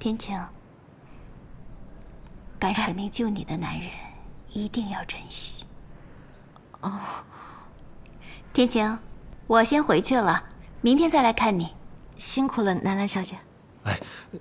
天晴，敢舍命救你的男人，一定要珍惜。 哦， 天晴，我先回去了，明天再来看你。 辛苦了，南兰小姐。 哎，